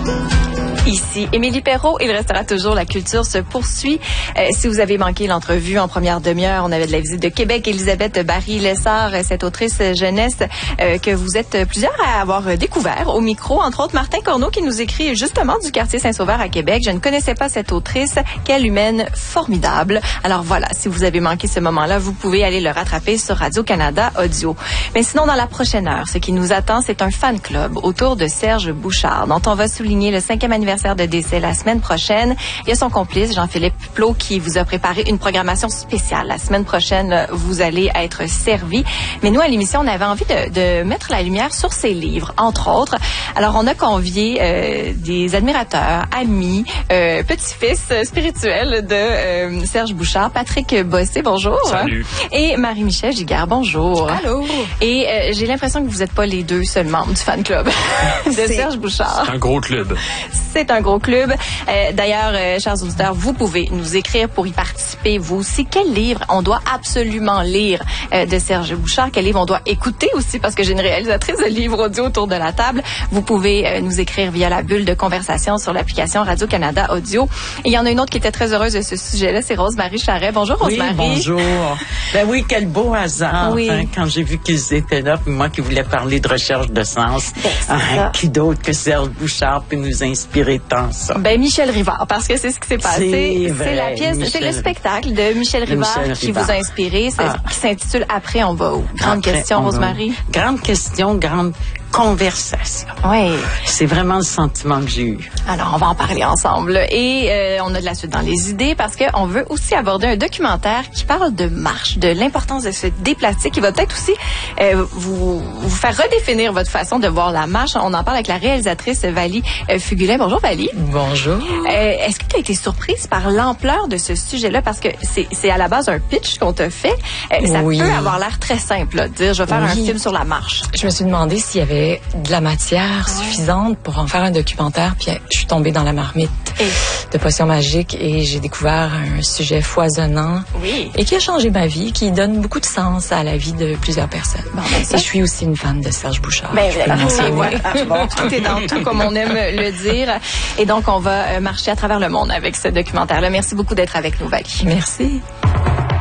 Ici Émilie Perrault, il restera toujours La Culture se poursuit. Si vous avez manqué l'entrevue en première demi-heure, on avait de la visite de Québec, Elisabeth Barry-Lessard, cette autrice jeunesse que vous êtes plusieurs à avoir découvert au micro, entre autres Martin Corneau qui nous écrit justement du quartier Saint-Sauveur à Québec. Je ne connaissais pas cette autrice, quelle humaine formidable. Alors voilà, si vous avez manqué ce moment-là, vous pouvez aller le rattraper sur Radio-Canada Audio. Mais sinon, dans la prochaine heure, ce qui nous attend, c'est un fan club autour de Serge Bouchard, dont on va souligner le 5e anniversaire de décès la semaine prochaine. Il y a son complice, Jean-Philippe Plot, qui vous a préparé une programmation spéciale. La semaine prochaine, vous allez être servi. Mais nous, à l'émission, on avait envie de mettre la lumière sur ses livres, entre autres. Alors, on a convié des admirateurs, amis, petits-fils spirituels de Serge Bouchard. Patrick Bossé, bonjour. Salut. Et Marie-Michel Giguère, bonjour. Allô. Et j'ai l'impression que vous n'êtes pas les deux seuls membres du fan club de Serge Bouchard. C'est un gros club. C'est un gros club. D'ailleurs, chers auditeurs, vous pouvez nous écrire pour y participer, vous aussi. Quel livre on doit absolument lire de Serge Bouchard? Quel livre on doit écouter aussi? Parce que j'ai une réalisatrice de livres audio autour de la table. Vous pouvez nous écrire via la bulle de conversation sur l'application Radio-Canada Audio. Et il y en a une autre qui était très heureuse de ce sujet-là, c'est Rose-Marie Charret. Bonjour, Rose-Marie. Oui, bonjour. Ben oui, quel beau hasard. Oui. Hein, quand j'ai vu qu'ils étaient là, puis moi qui voulais parler de recherche de sens. Qui d'autre que Serge Bouchard peut nous inspirer tant ça? Ben, Michel Rivard, parce que c'est ce qui s'est passé. C'est la pièce, c'est le spectacle de Michel Rivard qui vous a inspiré, qui s'intitule Après, on va où? Grande question, Rose-Marie. Grande question, grande conversation. Oui. C'est vraiment le sentiment que j'ai eu. Alors, on va en parler ensemble. Et on a de la suite dans les idées parce qu'on veut aussi aborder un documentaire qui parle de marche, de l'importance de se déplacer, qui va peut-être aussi vous faire redéfinir votre façon de voir la marche. On en parle avec la réalisatrice Valie Fugulin. Bonjour, Valie. Bonjour. Est-ce que tu as été surprise par l'ampleur de ce sujet-là? Parce que c'est à la base un pitch qu'on te fait. Ça peut avoir l'air très simple, là, de dire je vais faire un film sur la marche. Je me suis demandé s'il y avait de la matière suffisante pour en faire un documentaire, puis je suis tombée dans la marmite de Potions magiques et j'ai découvert un sujet foisonnant et qui a changé ma vie, qui donne beaucoup de sens à la vie de plusieurs personnes. Bon, et je suis aussi une fan de Serge Bouchard. Tout est dans tout, comme on aime le dire. Et donc, on va marcher à travers le monde avec ce documentaire-là. Merci beaucoup d'être avec nous, Valie. Merci.